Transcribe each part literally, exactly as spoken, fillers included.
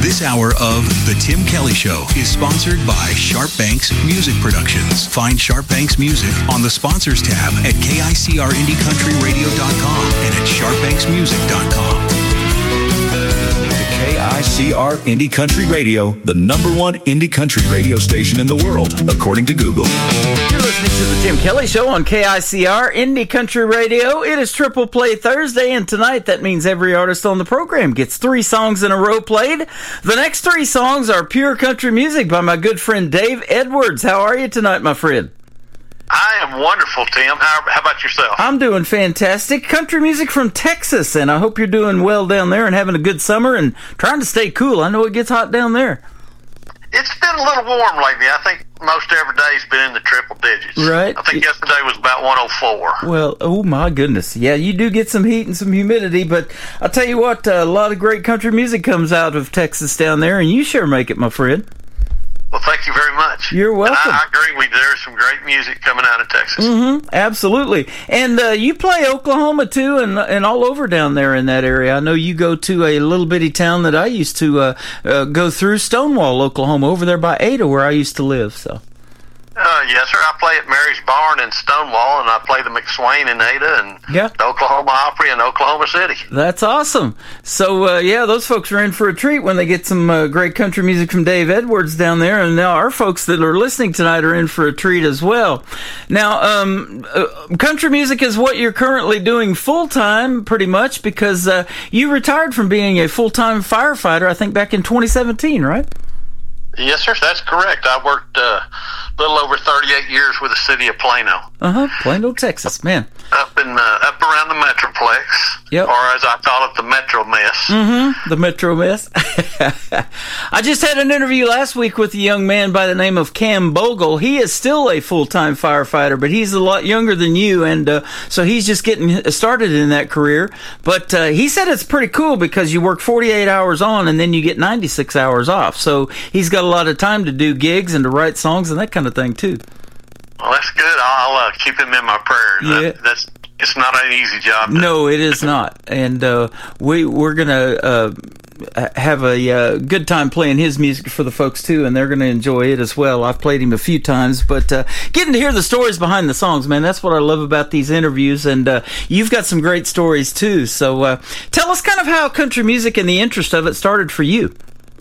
This hour of The Tim Kelly Show is sponsored by Sharp Banks Music Productions. Find Sharp Banks Music on the Sponsors tab at K I C R indie country radio dot com and at sharp banks music dot com. K I C R Indie Country Radio, the number one indie country radio station in the world, according to Google. You're listening to the Tim Kelly Show on K I C R Indie Country Radio. It is Triple Play Thursday, and tonight that means every artist on the program gets three songs in a row played. The next three songs are pure country music by my good friend Dave Edwards. How are you tonight, my friend? I am wonderful, Tim. How, how about yourself? I'm doing fantastic. Country music from Texas, and I hope you're doing well down there and having a good summer and trying to stay cool. I know it gets hot down there. It's been a little warm lately. I think most every day's been in the triple digits. Right. I think yesterday was about one oh four. Well, oh my goodness. Yeah, you do get some heat and some humidity, but I'll tell you what, a lot of great country music comes out of Texas down there, and you sure make it, my friend. Well, thank you very much. You're welcome. And I, I agree. We, there's some great music coming out of Texas. Mm-hmm, absolutely. And uh, you play Oklahoma, too, and and all over down there in that area. I know you go to a little bitty town that I used to uh, uh, go through, Stonewall, Oklahoma, over there by Ada, where I used to live. So. Uh, yes, sir. I play at Mary's Barn in Stonewall, and I play the McSwain in Ada, and yeah. the Oklahoma Opry in Oklahoma City. That's awesome. So, uh, yeah, those folks are in for a treat when they get some uh, great country music from Dave Edwards down there, and now our folks that are listening tonight are in for a treat as well. Now, um, uh, country music is what you're currently doing full-time, pretty much, because uh, you retired from being a full-time firefighter, I think, back in twenty seventeen, right? Yes, sir. That's correct. I worked uh, a little over thirty-eight years with the city of Plano. Uh-huh. Plano, Texas, man. Up in uh, up around the Metroplex. Yep. Or as I call it, the Metro Mess. Mm-hmm. The Metro Mess. I just had an interview last week with a young man by the name of Cam Bogle. He is still a full-time firefighter, but he's a lot younger than you, and uh, so he's just getting started in that career. But uh, he said it's pretty cool because you work forty-eight hours on and then you get ninety-six hours off. So he's got a lot of time to do gigs and to write songs and that kind of thing, too. Well, that's good. I'll uh, keep him in my prayers. Yeah. That, that's it's not an easy job. No, it is not. And uh, we, we're going to uh, have a uh, good time playing his music for the folks, too, and they're going to enjoy it as well. I've played him a few times, but uh, getting to hear the stories behind the songs, man, that's what I love about these interviews, and uh, you've got some great stories, too. So uh, tell us kind of how country music and the interest of it started for you.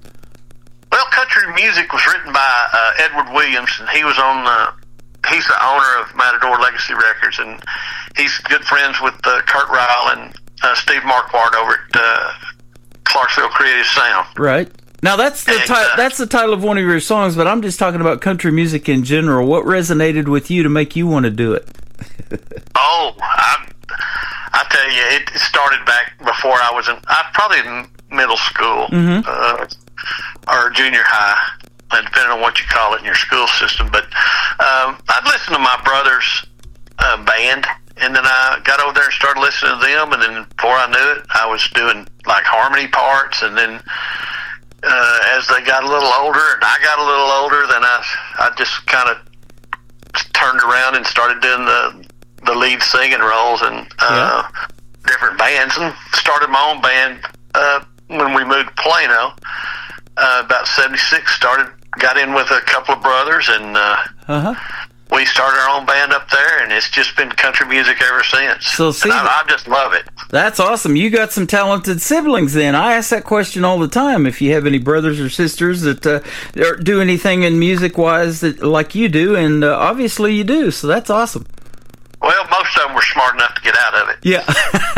Well, country music was written by uh, Edward Williams, and he was on the, he's the owner of Matador Legacy Records, and he's good friends with uh, Kurt Ryle and uh, Steve Marquardt over at uh, Clarksville Creative Sound. Right. Now, that's the, and, ti- uh, that's the title of one of your songs, but I'm just talking about country music in general. What resonated with you to make you want to do it? oh, I, I tell you, it started back before I was in, I probably in middle school. Mm-hmm. Uh, or junior high, depending on what you call it in your school system. But um, I'd listen to my brother's uh, band, and then I got over there and started listening to them, and then before I knew it, I was doing like harmony parts, and then uh, as they got a little older, and I got a little older, then I, I just kind of turned around and started doing the, the lead singing roles in uh, yeah. different bands, and started my own band uh, when we moved to Plano. Uh, about seventy-six, started, got in with a couple of brothers, and uh, uh-huh. we started our own band up there, and it's just been country music ever since. So see, and I, I just love it. That's awesome. You got some talented siblings then. I ask that question all the time. If you have any brothers or sisters that uh, do anything in music-wise that, like you do, and uh, obviously you do, so that's awesome. Well, most of them were smart enough to get out of it. Yeah.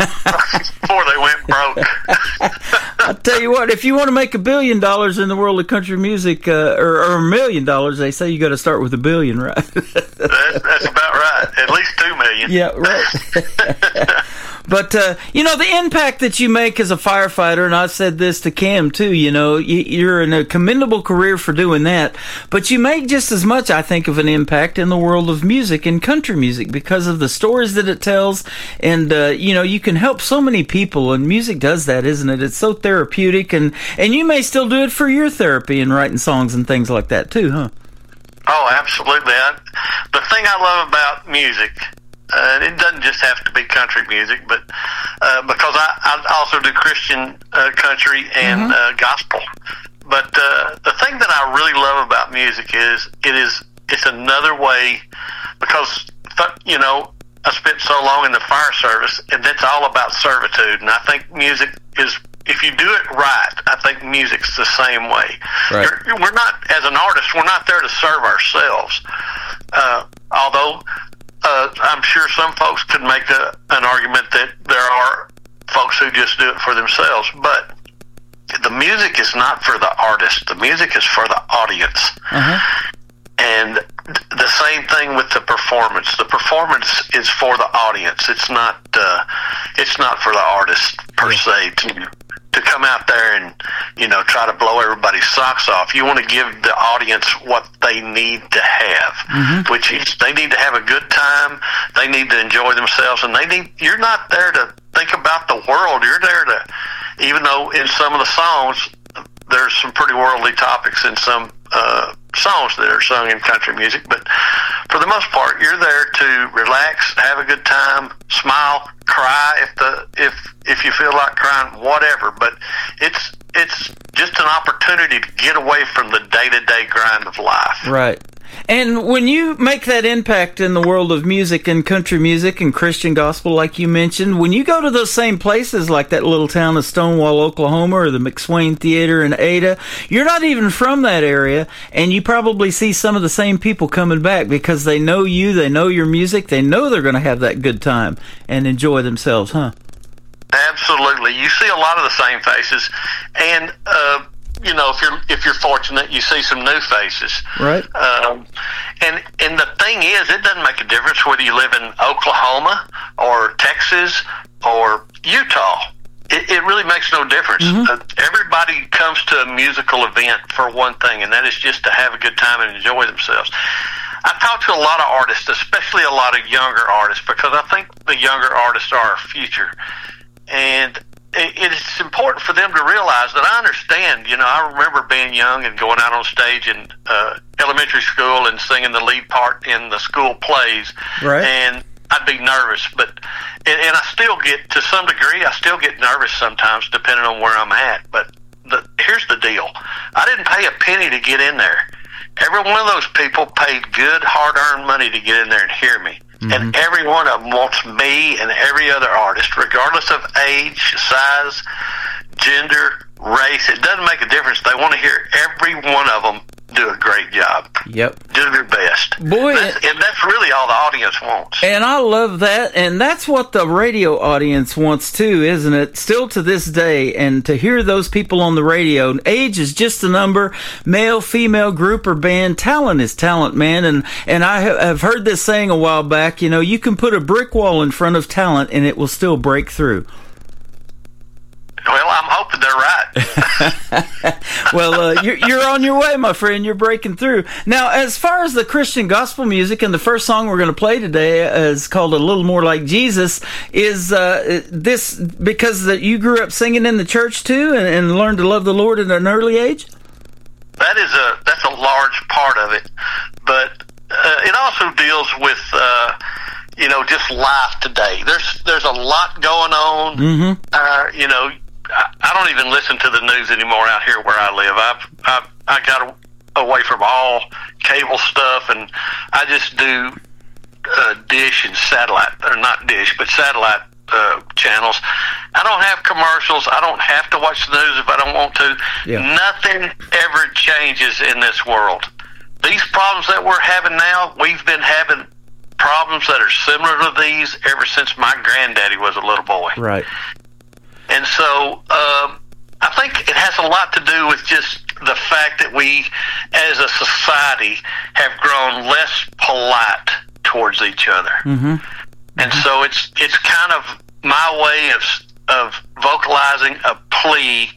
Before they went broke. I'll tell you what, if you want to make a billion dollars in the world of country music, uh, or, or a million dollars, they say you got to start with a billion, right? that's, that's about right. At least two million. Yeah, right. But, uh, you know, the impact that you make as a firefighter, and I've said this to Cam, too, you know, you're in a commendable career for doing that, but you make just as much, I think, of an impact in the world of music and country music because of the stories that it tells, and, uh, you know, you can help so many people, and music does that, isn't it? It's so therapeutic, and, and you may still do it for your therapy and writing songs and things like that, too, huh? Oh, absolutely. I, the thing I love about music, Uh, it doesn't just have to be country music, but uh, because I, I also do Christian uh, country and mm-hmm. uh, gospel. but uh, the thing that I really love about music is it is it's another way, because you know I spent so long in the fire service, and it's all about servitude. And I think music is, if you do it right, I think music's the same way. Right. You're, we're not, as an artist, we're not there to serve ourselves. Uh, although uh, I'm sure some folks could make a, an argument that there are folks who just do it for themselves, but the music is not for the artist. The music is for the audience. Uh-huh. And the same thing with the performance. The performance is for the audience. It's not. Uh, it's not for the artist per se to to come out there and, you know, try to blow everybody's socks off. You want to give the audience what they need to have, mm-hmm. which is they need to have a good time. They need to enjoy themselves, and they need. You're not there to think about the world. You're there to, even though in some of the songs there's some pretty worldly topics in some uh, songs that are sung in country music, but for the most part, you're there to relax, have a good time, smile, cry if the if if you feel like crying, whatever. But it's it's just an opportunity to get away from the day-to-day grind of life. Right. And when you make that impact in the world of music and country music and Christian gospel, like you mentioned, when you go to those same places like that little town of Stonewall, Oklahoma, or the McSwain Theater in Ada, you're not even from that area, and you probably see some of the same people coming back because they know you, they know your music, they know they're going to have that good time and enjoy themselves, huh? Absolutely. You see a lot of the same faces, and uh you know, if you're if you're fortunate, you see some new faces. Right. Um, and and the thing is, it doesn't make a difference whether you live in Oklahoma or Texas or Utah. It, it really makes no difference. Mm-hmm. Uh, everybody comes to a musical event for one thing, and that is just to have a good time and enjoy themselves. I talk to a lot of artists, especially a lot of younger artists, because I think the younger artists are our future. And it's important for them to realize that I understand. You know, I remember being young and going out on stage in uh, elementary school and singing the lead part in the school plays. Right. And I'd be nervous, but and, and I still get, to some degree, I still get nervous sometimes, depending on where I'm at. But the, here's the deal: I didn't pay a penny to get in there. Every one of those people paid good, hard-earned money to get in there and hear me. Mm-hmm. And every one of them wants me and every other artist, regardless of age, size, gender, race. It doesn't make a difference. They want to hear every one of them do a great job. Yep. Do their best. Boy. That's, and that's really all the audience wants. And I love that. And that's what the radio audience wants too, isn't it? Still to this day. And to hear those people on the radio, age is just a number, male, female, group, or band. Talent is talent, man. And, and I have heard this saying a while back, you know, you can put a brick wall in front of talent and it will still break through. Well, I'm hoping they're right. Well, uh, you're, you're on your way, my friend. You're breaking through. Now, as far as the Christian gospel music, and the first song we're going to play today is called A Little More Like Jesus, is uh, this because that you grew up singing in the church too and, and learned to love the Lord at an early age? That is a, that's a large part of it. But uh, it also deals with... Uh, you know, just life today. There's there's a lot going on. Mm-hmm. Uh, you know, I, I don't even listen to the news anymore out here where I live. I've, I've I got away from all cable stuff, and I just do uh, dish and satellite, or not dish, but satellite uh, channels. I don't have commercials. I don't have to watch the news if I don't want to. Yeah. Nothing ever changes in this world. These problems that we're having now, we've been having problems that are similar to these ever since my granddaddy was a little boy. Right. And so um, I think it has a lot to do with just the fact that we, as a society, have grown less polite towards each other. Mm-hmm. And mm-hmm. so it's it's kind of my way of of vocalizing a plea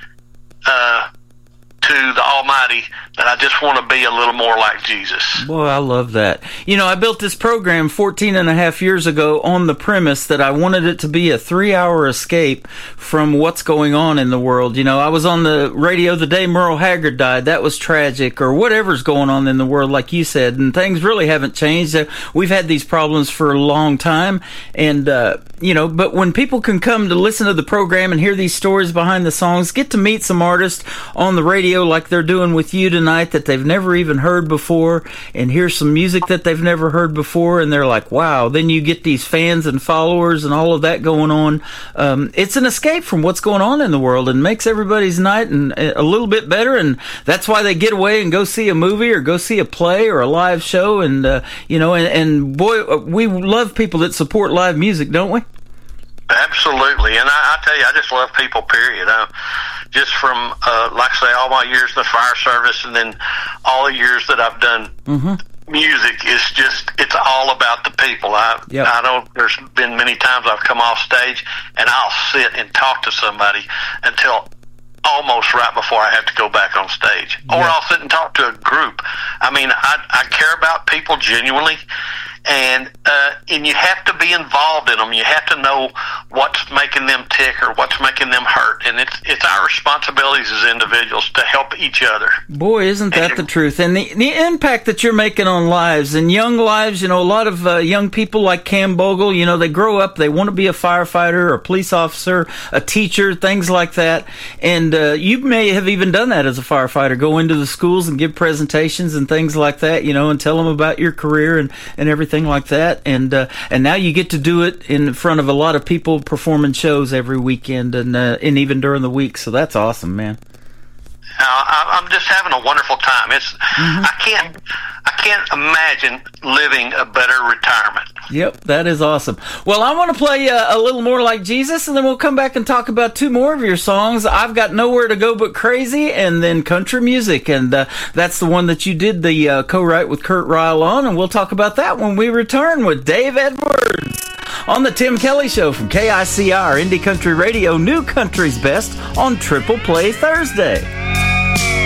uh, to the Almighty that I just want to be a little more like Jesus. Boy, I love that. You know, I built this program fourteen and a half years ago on the premise that I wanted it to be a three-hour escape from what's going on in the world. You know, I was on the radio the day Merle Haggard died. That was tragic, or whatever's going on in the world, like you said, and things really haven't changed. We've had these problems for a long time, and, uh, you know, but when people can come to listen to the program and hear these stories behind the songs, get to meet some artists on the radio radio like they're doing with you tonight that they've never even heard before, and hear some music that they've never heard before, and they're like, wow. Then you get these fans and followers and all of that going on. Um, it's an escape from what's going on in the world and makes everybody's night and a little bit better, and that's why they get away and go see a movie or go see a play or a live show. And uh, you know, and, and boy, we love people that support live music, don't we? Absolutely, and I, I tell you, I just love people, period. Uh, just from, uh, like I say, all my years in the fire service, and then all the years that I've done mm-hmm. music, is just, it's all about the people. I, yep. I know there's been many times I've come off stage, and I'll sit and talk to somebody until almost right before I have to go back on stage. Or yeah. I'll sit and talk to a group. I mean, I, I care about people genuinely, and uh, and you have to be involved in them. You have to know what's making them tick or what's making them hurt, and it's it's our responsibilities as individuals to help each other. Boy, isn't that the truth? And the, the impact that you're making on lives, and young lives, you know, a lot of uh, young people like Cam Bogle, you know, they grow up, they want to be a firefighter or a police officer, a teacher, things like that. And uh, you may have even done that as a firefighter, go into the schools and give presentations and things like that, you know, and tell them about your career and, and everything like that. And uh, and now you get to do it in front of a lot of people performing shows every weekend and uh, and even during the week. So that's awesome, man. Uh, I, I'm just having a wonderful time. It's mm-hmm. I can't I can't imagine living a better retirement. Yep, that is awesome. Well, I want to play uh, a little more like Jesus, and then we'll come back and talk about two more of your songs. I've got Nowhere to Go But Crazy, and then Country Music, and uh, that's the one that you did the uh, co-write with Kurt Ryle on, and we'll talk about that when we return with Dave Edwards on the Tim Kelly Show from K I C R Indie Country Radio, New Country's Best on Triple Play Thursday.